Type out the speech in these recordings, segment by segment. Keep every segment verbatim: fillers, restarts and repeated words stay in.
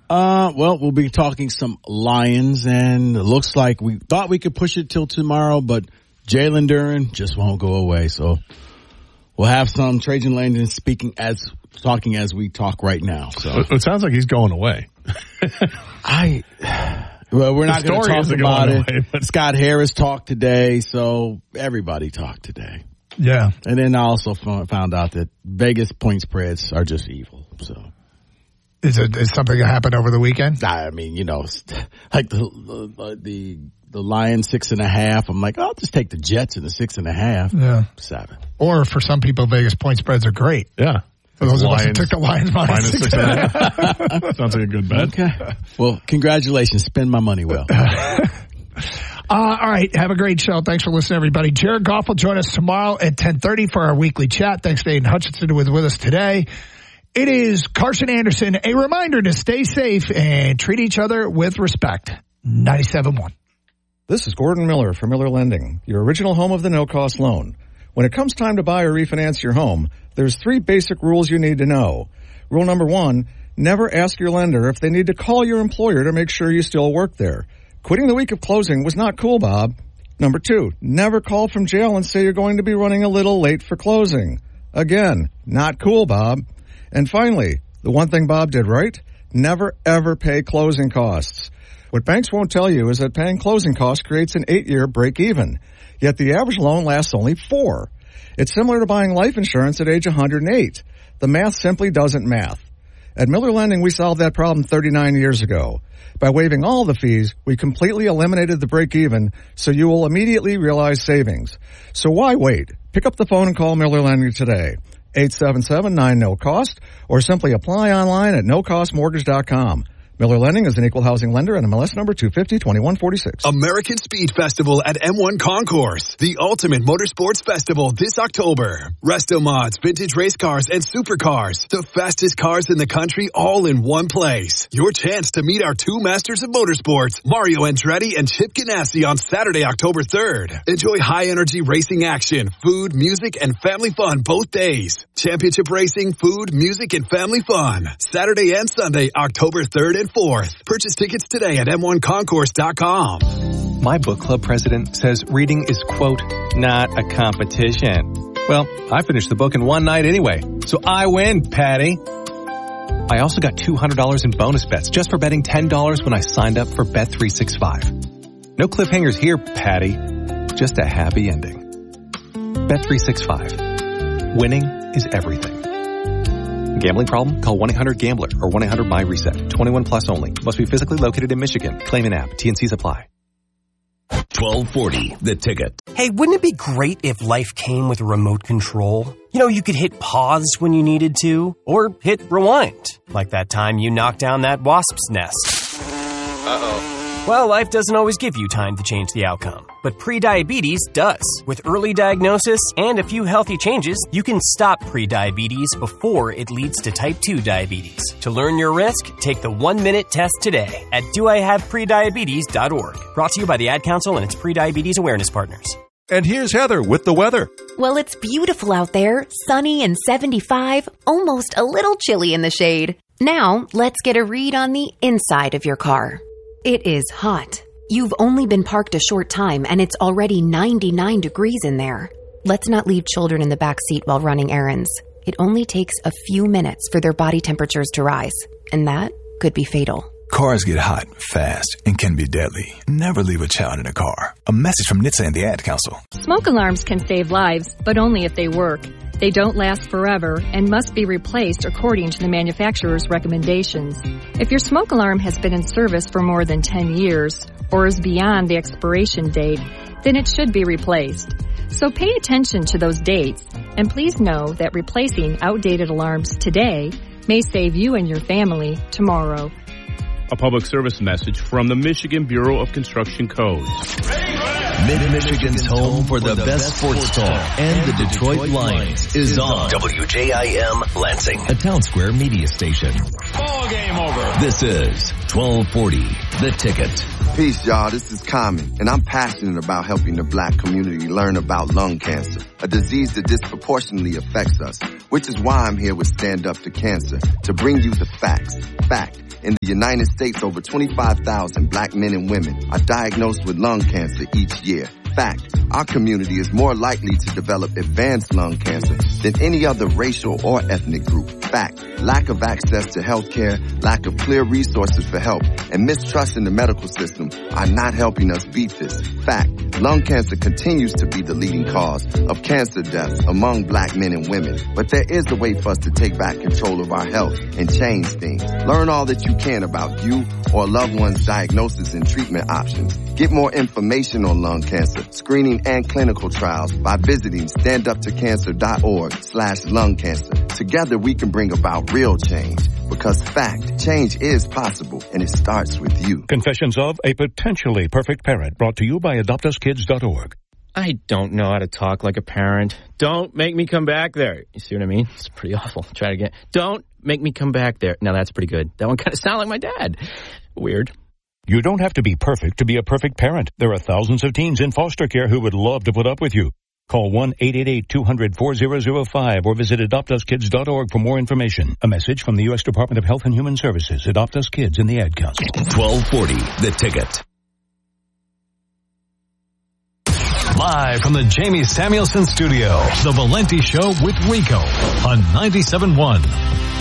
Uh, well, we'll be talking some Lions, and it looks like we thought we could push it till tomorrow, but Jalen Duren just won't go away. So we'll have some Trajan Langdon speaking as talking as we talk right now. So it sounds like he's going away. I well, we're not going to talk about it. Away, but... Scott Harris talked today, so everybody talked today. Yeah, and then I also found out that Vegas point spreads are just evil. So. Is it is something that happened over the weekend? I mean, you know, like the the the, the Lions six and a half. I'm like, I'll just take the Jets in the six and a half. Yeah, seven. Or for some people, Vegas point spreads are great. Yeah. For those Lions, of us who took the Lions minus, minus six, six and a half. Sounds like a good bet. Okay. Well, congratulations. Spend my money well. Uh, all right. Have a great show. Thanks for listening, everybody. Jared Goff will join us tomorrow at ten thirty for our weekly chat. Thanks to Aiden Hutchinson who was with us today. It is Carson Anderson. A reminder to stay safe and treat each other with respect. ninety-seven point one. This is Gordon Miller from Miller Lending, your original home of the no-cost loan. When it comes time to buy or refinance your home, there's three basic rules you need to know. Rule number one, never ask your lender if they need to call your employer to make sure you still work there. Quitting the week of closing was not cool, Bob. Number two, never call from jail and say you're going to be running a little late for closing. Again, not cool, Bob. And finally, the one thing Bob did right, never ever pay closing costs. What banks won't tell you is that paying closing costs creates an eight-year break-even. Yet the average loan lasts only four. It's similar to buying life insurance at age one hundred eight. The math simply doesn't math. At Miller Lending, we solved that problem thirty-nine years ago. By waiving all the fees, we completely eliminated the break-even, so you will immediately realize savings. So why wait? Pick up the phone and call Miller Lending today. eight seven seven nine no cost, or simply apply online at no cost mortgage dot com. Miller Lending is an equal housing lender and M L S number two fifty twenty-one forty-six. American Speed Festival at M one Concourse, the ultimate motorsports festival this October. Resto mods, vintage race cars, and supercars. The fastest cars in the country all in one place. Your chance to meet our two masters of motorsports, Mario Andretti and Chip Ganassi, on Saturday, October third. Enjoy high-energy racing action, food, music, and family fun both days. Championship racing, food, music, and family fun. Saturday and Sunday, October third and fourth. Purchase tickets today at M one concourse dot com. My book club president says reading is, quote, not a competition. Well, I finished the book in one night anyway, so I win, Patty. I also got two hundred dollars in bonus bets just for betting ten dollars when I signed up for Bet three sixty-five. No cliffhangers here, Patty. Just a happy ending. Bet three sixty-five. Winning is everything. Gambling problem? Call one eight hundred gambler or one eight hundred my reset. twenty-one plus only. Must be physically located in Michigan. Claim an app. T and C's apply. twelve forty, The Ticket. Hey, wouldn't it be great if life came with a remote control? You know, you could hit pause when you needed to, or hit rewind, like that time you knocked down that wasp's nest. Uh-oh. Well, life doesn't always give you time to change the outcome, but prediabetes does. With early diagnosis and a few healthy changes, you can stop prediabetes before it leads to type two diabetes. To learn your risk, take the one-minute test today at do I have prediabetes dot org. Brought to you by the Ad Council and its prediabetes awareness partners. And here's Heather with the weather. Well, it's beautiful out there, sunny and seventy-five, almost a little chilly in the shade. Now, let's get a read on the inside of your car. It is hot. You've only been parked a short time and it's already ninety-nine degrees in there. Let's not leave children in the back seat while running errands. It only takes a few minutes for their body temperatures to rise, and that could be fatal. Cars get hot, fast, and can be deadly. Never leave a child in a car. A message from N H T S A and the Ad Council. Smoke alarms can save lives, but only if they work. They don't last forever and must be replaced according to the manufacturer's recommendations. If your smoke alarm has been in service for more than ten years or is beyond the expiration date, then it should be replaced. So pay attention to those dates, and please know that replacing outdated alarms today may save you and your family tomorrow. A public service message from the Michigan Bureau of Construction Codes. Mid-Michigan's home for the best sports talk and the Detroit Lions is on W J I M Lansing, a Town Square media station. Ball game over. This is twelve forty, The Ticket. Peace, y'all. This is Common, and I'm passionate about helping the black community learn about lung cancer, a disease that disproportionately affects us. which is why I'm here with Stand Up to Cancer, to bring you the facts. Fact. In the United States, over twenty-five thousand black men and women are diagnosed with lung cancer each year. Fact, our community is more likely to develop advanced lung cancer than any other racial or ethnic group. Fact, lack of access to health care, lack of clear resources for help, and mistrust in the medical system are not helping us beat this. Fact, lung cancer continues to be the leading cause of cancer deaths among black men and women. But there is a way for us to take back control of our health and change things. Learn all that you can about you or a loved one's diagnosis and treatment options. Get more information on lung cancer, screening, and clinical trials by visiting standuptocancer.org slash lung cancer. Together we can bring about real change, because fact, change is possible, and it starts with you. Confessions of a Potentially Perfect Parent, brought to you by adopt us kids dot org. I don't know how to talk like a parent. Don't make me come back there. You see what I mean? It's pretty awful. Try it again. Don't make me come back there. Now that's pretty good. That one kind of sounded like my dad. Weird. You don't have to be perfect to be a perfect parent. There are thousands of teens in foster care who would love to put up with you. Call one eight eight eight, two hundred, four thousand five or visit adopt us kids dot org for more information. A message from the U S Department of Health and Human Services. Adopt Us Kids in the Ad Council. twelve forty, The Ticket. Live from the Jamie Samuelson Studio, The Valenti Show with Rico on ninety-seven point one.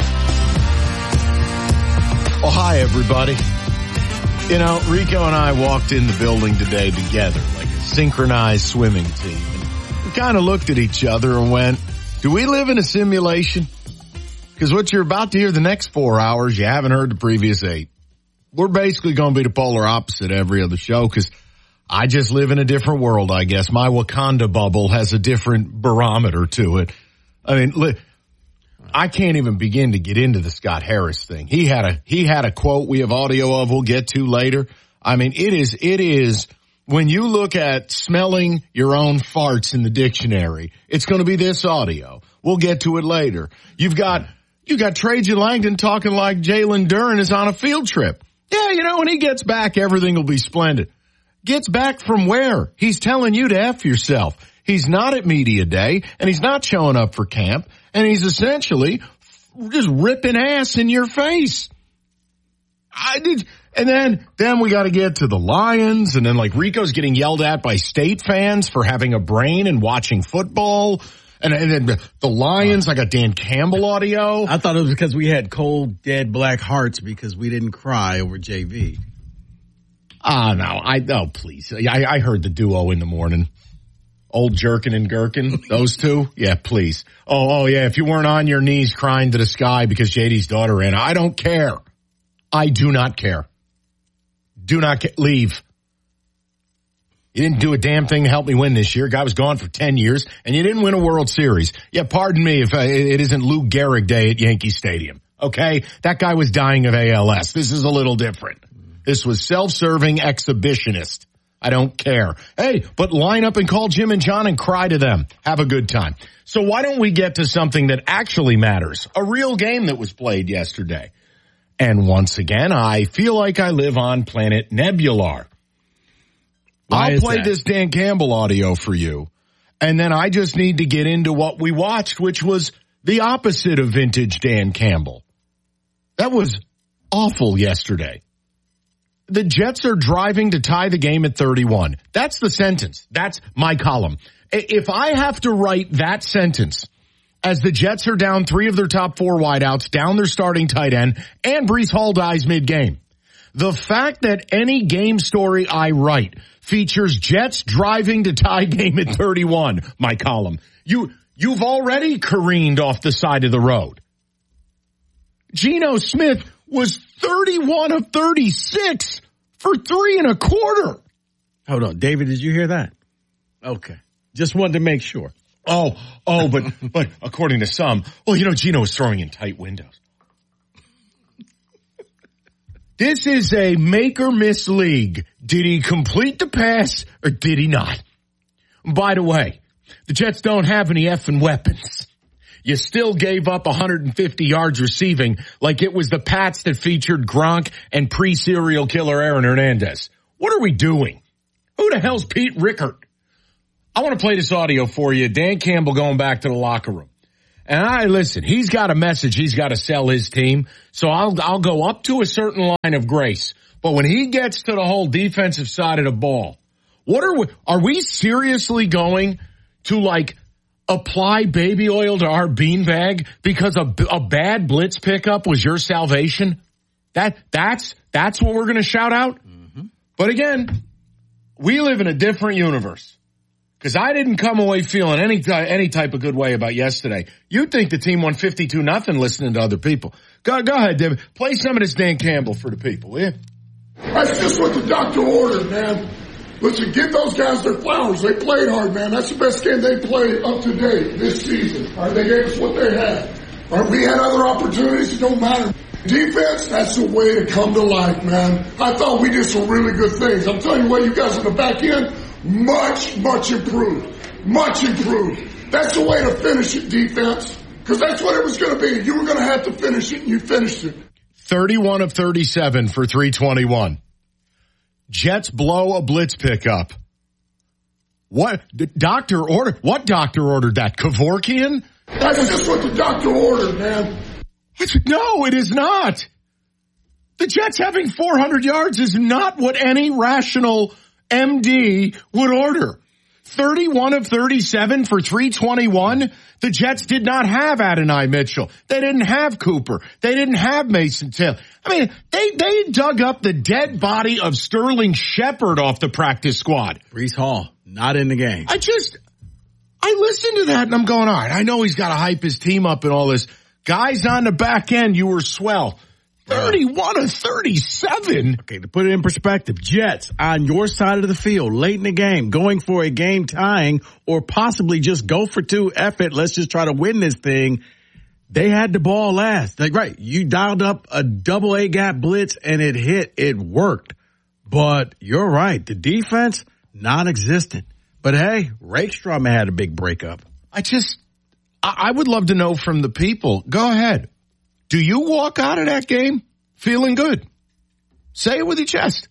Oh, hi, everybody. You know, Rico and I walked in the building today together, like a synchronized swimming team. And we kind of looked at each other and went, do we live in a simulation? Because what you're about to hear the next four hours, you haven't heard the previous eight. We're basically going to be the polar opposite every other show, because I just live in a different world, I guess. My Wakanda bubble has a different barometer to it. I mean, li- I can't even begin to get into the Scott Harris thing. He had a, he had a quote we have audio of we'll get to later. I mean, it is, it is, when you look at smelling your own farts in the dictionary, it's going to be this audio. We'll get to it later. You've got, you got Trajan Langdon talking like Jalen Duren is on a field trip. Yeah, you know, when he gets back, everything will be splendid. Gets back from where? He's telling you to F yourself. He's not at media day, and he's not showing up for camp, and he's essentially just ripping ass in your face. I did, and then, then we got to get to the Lions, and then like Rico's getting yelled at by State fans for having a brain and watching football, and, and then the Lions. I got Dan Campbell audio. I thought it was because we had cold, dead black hearts because we didn't cry over J V. Ah, uh, no, I, oh, please. I, I heard the duo in the morning. Old Jerkin and Gherkin, those two? Yeah, please. Oh, oh, yeah, if you weren't on your knees crying to the sky because J D's daughter ran, I don't care. I do not care. Do not ca- leave. You didn't do a damn thing to help me win this year. Guy was gone for ten years, and you didn't win a World Series. Yeah, pardon me if uh, it isn't Lou Gehrig Day at Yankee Stadium, okay? That guy was dying of A L S. This is a little different. This was self-serving exhibitionist. I don't care. Hey, but line up and call Jim and John and cry to them. Have a good time. So why don't we get to something that actually matters? A real game that was played yesterday. And once again, I feel like I live on planet Nebular. Why I'll play that? this Dan Campbell audio for you. And then I just need to get into what we watched, which was the opposite of vintage Dan Campbell. That was awful yesterday. The Jets are driving to tie the game at thirty-one. That's the sentence. That's my column. If I have to write that sentence as the Jets are down three of their top four wideouts, down their starting tight end, and Breece Hall dies mid-game, the fact that any game story I write features Jets driving to tie game at thirty-one, my column, you, you've already careened off the side of the road. Geno Smith was thirty-one of thirty-six for three and a quarter. Hold on. David, did you hear that? Okay. Just wanted to make sure. Oh, oh, but, but according to some, well, you know, Geno was throwing in tight windows. This is a make or miss league. Did he complete the pass or did he not? By the way, the Jets don't have any effing weapons. You still gave up one hundred fifty yards receiving like it was the Pats that featured Gronk and pre-serial killer Aaron Hernandez. What are we doing? Who the hell's Pete Rickard? I want to play this audio for you. Dan Campbell going back to the locker room. And I listen, he's got a message he's got to sell his team. So I'll I'll go up to a certain line of grace. But when he gets to the whole defensive side of the ball, what are we are we seriously going to like apply baby oil to our beanbag because a, a bad blitz pickup was your salvation? That that's that's what we're going to shout out. Mm-hmm. But again, we live in a different universe. Because I didn't come away feeling any any type of good way about yesterday. You'd think the team won fifty-two nothing listening to other people. Go, go ahead, David. Play some of this Dan Campbell for the people, will you? That's just what the doctor ordered, man. Listen, give those guys their flowers. They played hard, man. That's the best game they played up to date this season. All right, they gave us what they had. All right, we had other opportunities. It don't matter. Defense, that's the way to come to life, man. I thought we did some really good things. I'm telling you what, you guys on the back end, much, much improved. Much improved. That's the way to finish it, defense. Because that's what it was going to be. You were going to have to finish it, and you finished it. thirty-one of thirty-seven for three twenty-one. Jets blow a blitz pickup. What? The doctor ordered? What doctor ordered that? Kevorkian? That's just what the doctor ordered, man. No, it is not. The Jets having four hundred yards is not what any rational M D would order. thirty-one of thirty-seven for three twenty-one. The Jets did not have Adonai Mitchell. They didn't have Cooper. They didn't have Mason Taylor. I mean, they, they dug up the dead body of Sterling Shepard off the practice squad. Breece Hall, not in the game. I just, I listened to that and I'm going, all right, I know he's got to hype his team up and all this. Guys on the back end, you were swell. thirty-one of thirty-seven. Okay, to put it in perspective, Jets on your side of the field, late in the game, going for a game tying or possibly just go for two, F it, let's just try to win this thing. They had the ball last. Like, right, you dialed up a double A gap blitz and it hit. It worked. But you're right, the defense, non-existent. But hey, Rakestraw had a big breakup. I just, I would love to know from the people. Go ahead. Do you walk out of that game feeling good? Say it with your chest.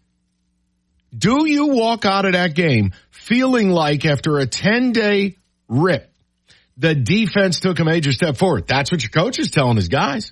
Do you walk out of that game feeling like after a ten-day rip, the defense took a major step forward? That's what your coach is telling his guys.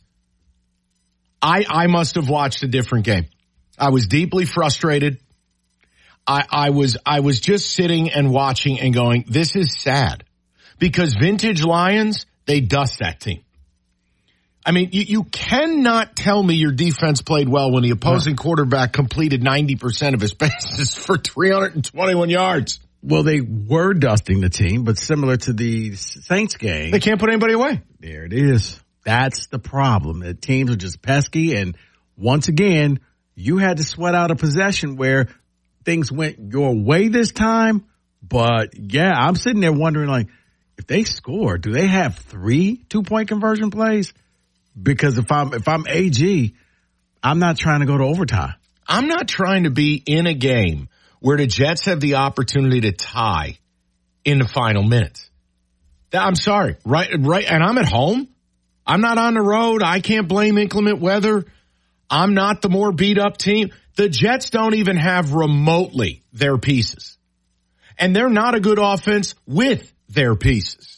I I must have watched a different game. I was deeply frustrated. I, I was I was just sitting and watching and going, this is sad. Because vintage Lions, they dust that team. I mean, you, you cannot tell me your defense played well when the opposing quarterback completed ninety percent of his passes for three hundred twenty-one yards. Well, they were dusting the team, but similar to the Saints game. They can't put anybody away. There it is. That's the problem. The teams are just pesky, and once again, you had to sweat out a possession where things went your way this time. But, yeah, I'm sitting there wondering, like, if they score, do they have three two-point conversion plays? Because if I'm if I'm A G, I'm not trying to go to overtime. I'm not trying to be in a game where the Jets have the opportunity to tie in the final minutes. I'm sorry, right? Right, and I'm at home. I'm not on the road. I can't blame inclement weather. I'm not the more beat up team. The Jets don't even have remotely their pieces, and they're not a good offense with their pieces.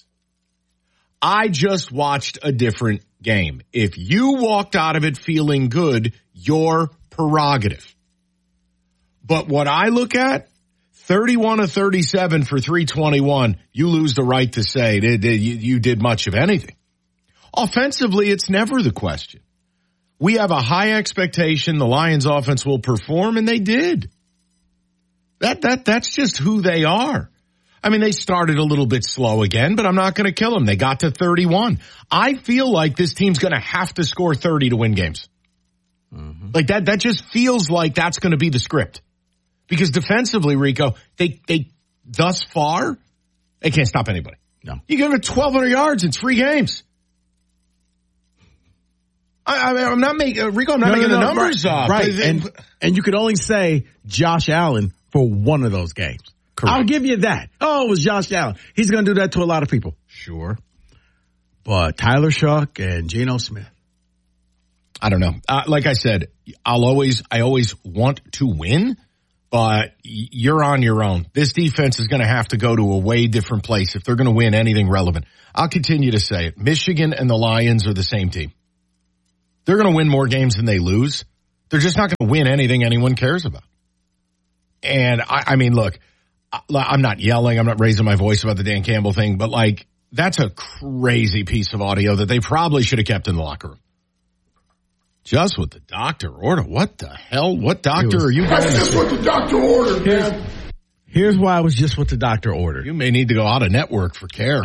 I just watched a different game. If you walked out of it feeling good, your prerogative. But what I look at, thirty-one of thirty-seven for three twenty-one, you lose the right to say did, did, you, you did much of anything. Offensively, it's never the question. We have a high expectation the Lions offense will perform, and they did. That that That's just who they are. I mean, they started a little bit slow again, but I'm not going to kill them. They got to thirty-one. I feel like this team's going to have to score thirty to win games. Mm-hmm. Like that, that just feels like that's going to be the script. Because defensively, Rico, they, they, thus far, they can't stop anybody. No. You give them twelve hundred yards in three games. I, I, I'm not making, uh, Rico, I'm not no, making no, no, the numbers right, up. Right. And, and you could only say Josh Allen for one of those games. Correct. I'll give you that. Oh, it was Josh Allen. He's going to do that to a lot of people. Sure. But Tyler Shuck and Geno Smith. I don't know. Uh, like I said, I'll always, I always want to win, but you're on your own. This defense is going to have to go to a way different place if they're going to win anything relevant. I'll continue to say it. Michigan and the Lions are the same team. They're going to win more games than they lose. They're just not going to win anything anyone cares about. And, I, I mean, look, I'm not yelling. I'm not raising my voice about the Dan Campbell thing, but, like, that's a crazy piece of audio that they probably should have kept in the locker room. Just what the doctor ordered. What the hell? What doctor was, are you going That's to just what the doctor ordered, man. Here's why it was just what the doctor ordered. You may need to go out of network for care.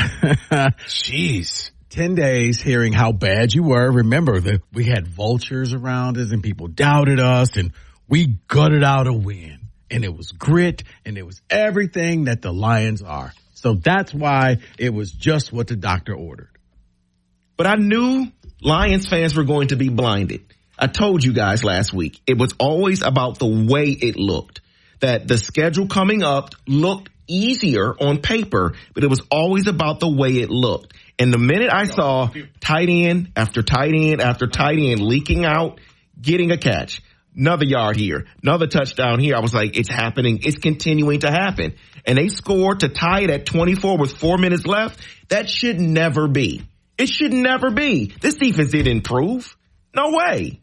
Jeez. Ten days hearing how bad you were. Remember that we had vultures around us and people doubted us and we gutted out a win. And it was grit and it was everything that the Lions are. So that's why it was just what the doctor ordered. But I knew Lions fans were going to be blinded. I told you guys last week, it was always about the way it looked. That the schedule coming up looked easier on paper, but it was always about the way it looked. And the minute I saw tight end after tight end after tight end leaking out, getting a catch, another yard here, another touchdown here, I was like, it's happening. It's continuing to happen. And they scored to tie it at twenty-four with four minutes left. That should never be. It should never be. This defense didn't improve. No way.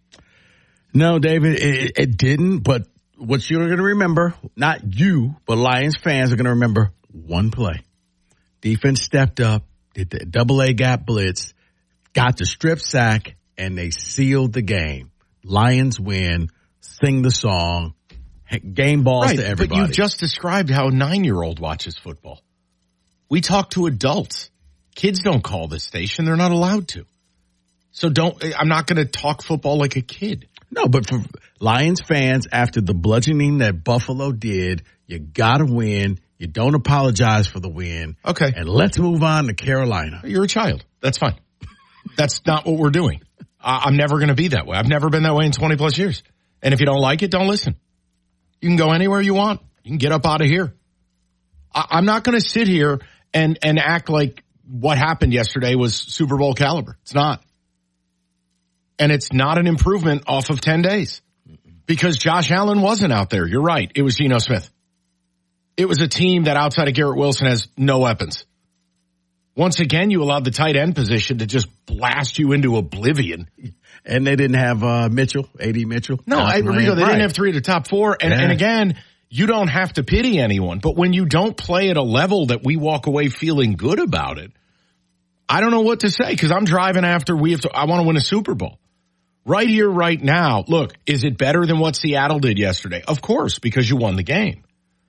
No, David, it, it didn't. But what you're going to remember, not you, but Lions fans are going to remember one play. Defense stepped up, did the double A gap blitz, got the strip sack, and they sealed the game. Lions win, sing the song, game balls right, to everybody. But you just described how a nine-year-old watches football. We talk to adults. Kids don't call this station. They're not allowed to. So don't, I'm not going to talk football like a kid. No, but for Lions fans, after the bludgeoning that Buffalo did, you got to win. You don't apologize for the win. Okay. And let's move on to Carolina. You're a child. That's fine. That's not what we're doing. I'm never going to be that way. I've never been that way in twenty plus years. And if you don't like it, don't listen. You can go anywhere you want. You can get up out of here. I'm not going to sit here and, and act like what happened yesterday was Super Bowl caliber. It's not. And it's not an improvement off of ten days because Josh Allen wasn't out there. You're right. It was Geno Smith. It was a team that outside of Garrett Wilson has no weapons. Once again, you allowed the tight end position to just blast you into oblivion. And they didn't have uh, Mitchell, A D Mitchell. No, I, Rico, they right. didn't have three of the top four. And, yeah. and again, you don't have to pity anyone. But when you don't play at a level that we walk away feeling good about it, I don't know what to say because I'm driving after we have to, I want to win a Super Bowl. Right here, right now. Look, is it better than what Seattle did yesterday? Of course, because you won the game.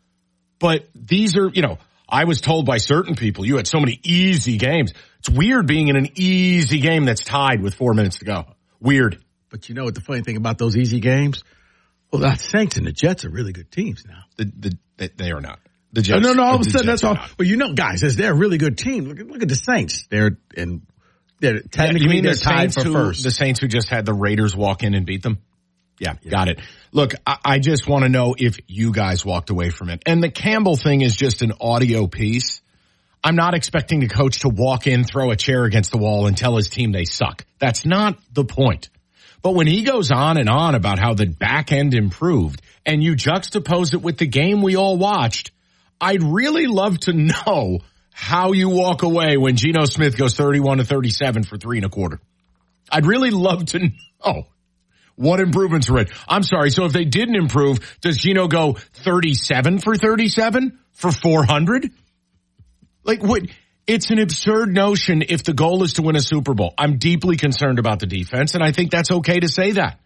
But these are, you know, I was told by certain people, you had so many easy games. It's weird being in an easy game that's tied with four minutes to go. Weird. But you know what the funny thing about those easy games? Well, the Saints and the Jets are really good teams now. The, the, they are not. The Jets. No, no, no all of a sudden that's all. Well, you know, guys, as they're a really good team. Look at, look at the Saints. They're and they're technically yeah, you mean they're the tied Saints for who, first. The Saints who just had the Raiders walk in and beat them? Yeah, yeah. Got it. Look, I, I just want to know if you guys walked away from it. And the Campbell thing is just an audio piece. I'm not expecting the coach to walk in, throw a chair against the wall, and tell his team they suck. That's not the point. But when he goes on and on about how the back end improved, and you juxtapose it with the game we all watched, I'd really love to know how you walk away when Geno Smith goes thirty-one to thirty-seven for three and a quarter. I'd really love to know what improvements were in. I'm sorry. So if they didn't improve, does Geno go thirty-seven for thirty-seven for four hundred? Like what? It's an absurd notion if the goal is to win a Super Bowl. I'm deeply concerned about the defense, and I think that's okay to say that.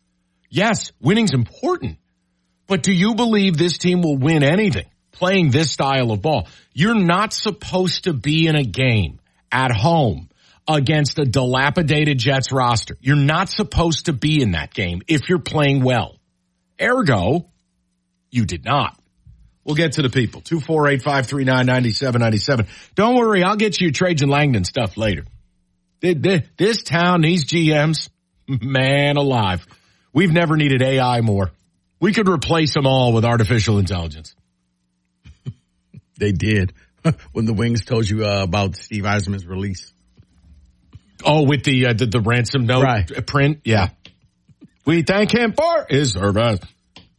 Yes, winning's important. But do you believe this team will win anything playing this style of ball? You're not supposed to be in a game at home against a dilapidated Jets roster. You're not supposed to be in that game if you're playing well. Ergo, you did not. We'll get to the people. two four eight, five three nine, nine seven nine seven. Don't worry, I'll get you Trajan Langdon stuff later. This town, these G Ms, man alive. We've never needed A I more. We could replace them all with artificial intelligence. They did. When the Wings told you uh, about Steve Eisman's release. Oh, with the, uh, the, the ransom note right. print? Yeah. We thank him for his service.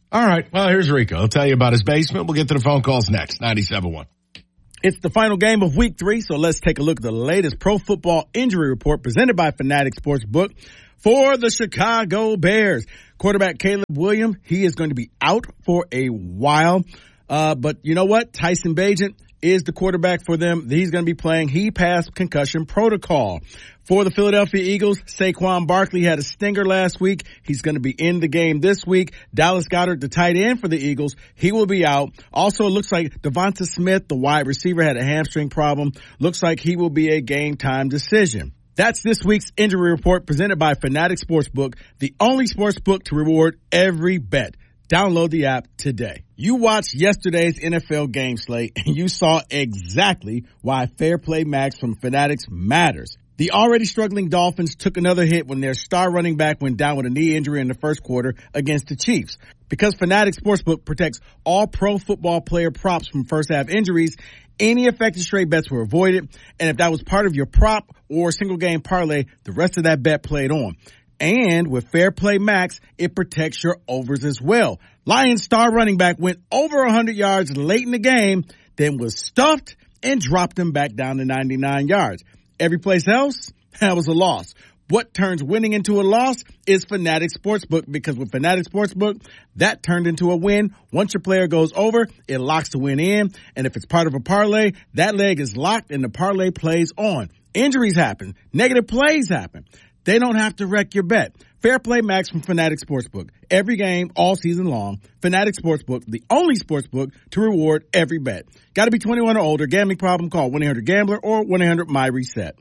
All right. Well, here's Rico. He'll tell you about his basement. We'll get to the phone calls next. ninety-seven point one. It's the final game of week three, so let's take a look at the latest pro football injury report presented by Fanatics Sportsbook for the Chicago Bears. Quarterback Caleb Williams, he is going to be out for a while. Uh, but you know what? Tyson Bagent is the quarterback for them. He's going to be playing. He passed concussion protocol. For the Philadelphia Eagles, Saquon Barkley had a stinger last week. He's going to be in the game this week. Dallas Goedert, the tight end for the Eagles, he will be out. Also, it looks like Devonta Smith, the wide receiver, had a hamstring problem. Looks like he will be a game time decision. That's this week's injury report presented by Fanatics Sportsbook, the only sportsbook to reward every bet. Download the app today. You watched yesterday's N F L game slate and you saw exactly why Fair Play Max from Fanatics matters. The already struggling Dolphins took another hit when their star running back went down with a knee injury in the first quarter against the Chiefs. Because Fanatics Sportsbook protects all pro football player props from first half injuries, any affected straight bets were avoided. And if that was part of your prop or single game parlay, the rest of that bet played on. And with Fair Play Max, it protects your overs as well. Lions star running back went over one hundred yards late in the game, then was stuffed and dropped him back down to ninety-nine yards. Every place else, that was a loss. What turns winning into a loss is Fanatics Sportsbook, because with Fanatics Sportsbook, that turned into a win. Once your player goes over, it locks the win in. And if it's part of a parlay, that leg is locked and the parlay plays on. Injuries happen. Negative plays happen. They don't have to wreck your bet. Fair Play Max from Fanatics Sportsbook. Every game, all season long. Fanatics Sportsbook, the only sportsbook to reward every bet. Got to be twenty-one or older. Gambling problem? Call one eight hundred gambler or one eight hundred my reset.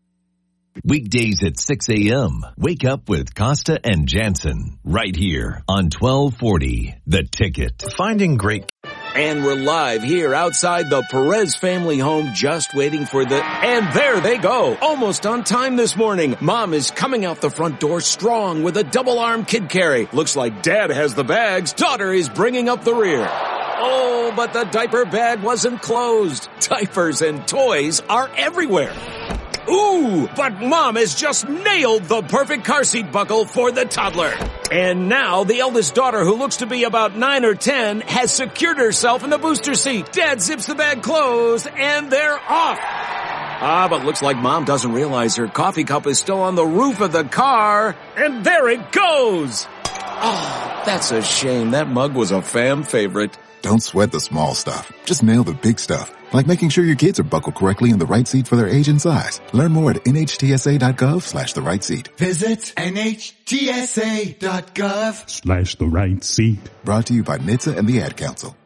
Weekdays at six a.m. Wake up with Costa and Jansen right here on twelve forty The Ticket. Finding great. And we're live here outside the Perez family home, just waiting for the, and there they go, almost on time this morning. Mom is coming out the front door strong with a double arm kid carry. Looks like dad has the bags. Daughter is bringing up the rear. Oh, but the diaper bag wasn't closed. Diapers and toys are everywhere. Ooh, but Mom has just nailed the perfect car seat buckle for the toddler. And now the eldest daughter, who looks to be about nine or ten, has secured herself in the booster seat. Dad zips the bag closed, and they're off. Ah, but looks like Mom doesn't realize her coffee cup is still on the roof of the car. And there it goes. Oh, that's a shame. That mug was a fan favorite. Don't sweat the small stuff. Just nail the big stuff. Like making sure your kids are buckled correctly in the right seat for their age and size. Learn more at nhtsa.gov slash the right seat. Visit nhtsa.gov slash the right seat. Brought to you by N H T S A and the Ad Council.